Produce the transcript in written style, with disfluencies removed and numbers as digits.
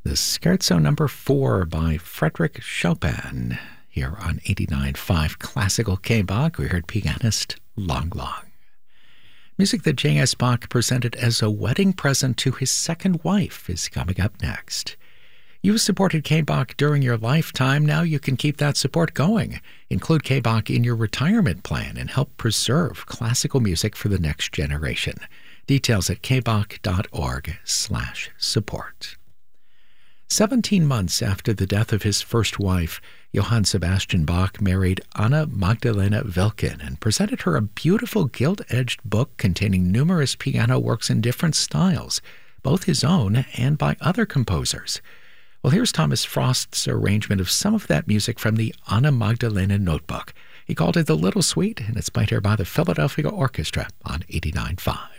The Scherzo Number 4 by Frédéric Chopin. Here on 89.5 Classical K-Bach, we heard pianist Lang Lang. Music that J.S. Bach presented as a wedding present to his second wife is coming up next. You've supported K-Bach during your lifetime. Now you can keep that support going. Include K-Bach in your retirement plan and help preserve classical music for the next generation. Details at kbach.org/support. 17 months after the death of his first wife, Johann Sebastian Bach married Anna Magdalena Wilken and presented her a beautiful gilt-edged book containing numerous piano works in different styles, both his own and by other composers. Well, here's Thomas Frost's arrangement of some of that music from the Anna Magdalena Notebook. He called it The Little Suite, and it's played here by the Philadelphia Orchestra on 89.5.